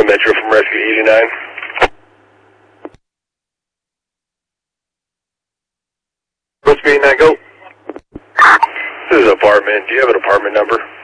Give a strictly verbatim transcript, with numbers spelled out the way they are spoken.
Metro from Rescue eighty-nine. Rescue eighty-nine, go. This is an apartment. Do you have an apartment number?